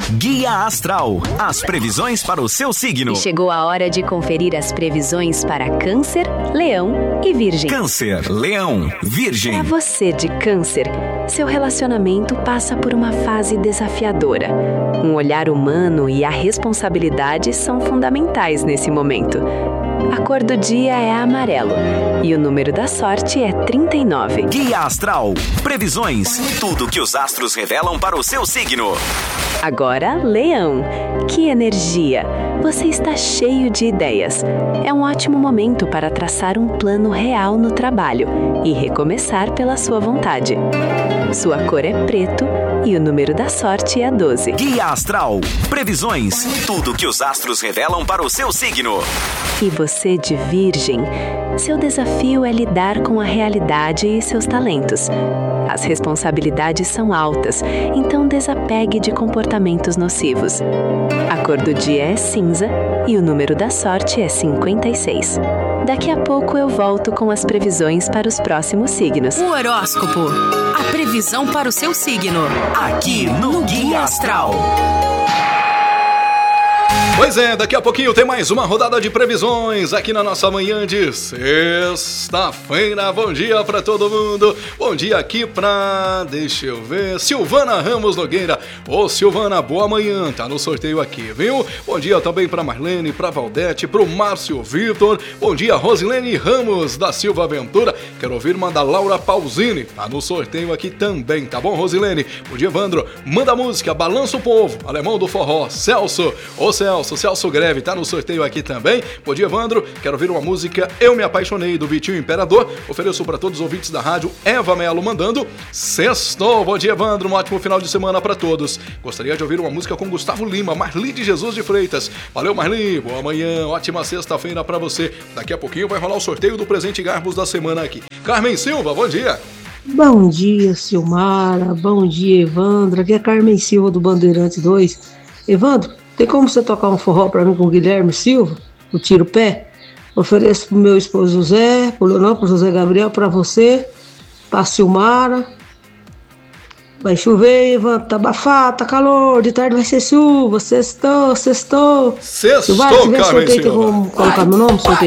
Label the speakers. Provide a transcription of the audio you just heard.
Speaker 1: Guia Astral, as previsões para o seu signo.
Speaker 2: E chegou a hora de conferir as previsões para Câncer, Leão e Virgem.
Speaker 1: Câncer, Leão, Virgem.
Speaker 2: Para você de Câncer, seu relacionamento passa por uma fase desafiadora. Um olhar humano e a responsabilidade são fundamentais nesse momento. A cor do dia é amarelo e o número da sorte é 39.
Speaker 1: Guia Astral, previsões, tudo que os astros revelam para o seu signo.
Speaker 2: Agora, Leão. Que energia! Você está cheio de ideias. É um ótimo momento para traçar um plano real no trabalho e recomeçar pela sua vontade. Sua cor é preto e o número da sorte é 12.
Speaker 1: Guia Astral, previsões, tudo que os astros revelam para o seu signo.
Speaker 2: E você de Virgem, seu desafio é lidar com a realidade e seus talentos. As responsabilidades são altas, então desapegue de comportamentos nocivos. A cor do dia é cinza e o número da sorte é 56. Daqui a pouco eu volto com as previsões para os próximos signos.
Speaker 3: O horóscopo, a previsão para o seu signo,
Speaker 1: aqui no Guia Astral.
Speaker 4: Pois é, daqui a pouquinho tem mais uma rodada de previsões aqui na nossa manhã de sexta-feira. Bom dia pra todo mundo. Bom dia aqui pra, deixa eu ver, Silvana Ramos Nogueira. Ô Silvana, boa manhã, tá no sorteio aqui, viu? Bom dia também pra Marlene, pra Valdete, pro Márcio Vitor. Bom dia, Rosilene Ramos da Silva Ventura. Quero ouvir uma da Laura Pausini, tá no sorteio aqui também, tá bom, Rosilene? Bom dia, Evandro. Manda música, Balança o Povo, Alemão do Forró, Celso. Ô Celso Greve tá no sorteio aqui também. Bom dia, Evandro. Quero ouvir uma música Eu Me Apaixonei, do Vitinho Imperador. Ofereço para todos os ouvintes da rádio Eva Melo mandando sextou. Bom dia, Evandro. Um ótimo final de semana para todos. Gostaria de ouvir uma música com Gustavo Lima, Marli de Jesus de Freitas. Valeu, Marli. Boa manhã. Ótima sexta-feira para você. Daqui a pouquinho vai rolar o sorteio do presente Garbos da semana aqui. Carmen Silva, bom dia.
Speaker 5: Bom dia, Silmara. Bom dia, Evandro. Aqui é Carmen Silva do Bandeirantes 2. Evandro, tem como você tocar um forró pra mim com o Guilherme Silva, o Tiro Pé? Ofereço pro meu esposo José, pro José Gabriel, pra você, pra Silmara. Vai chover, Ivan, tá abafado, tá calor, de tarde vai ser chuva, sextou.
Speaker 4: Sextou,
Speaker 5: Silmara, se tiver
Speaker 4: Carmen
Speaker 5: sorteio,
Speaker 4: Silva.
Speaker 5: vamos colocar meu nome, sorteio.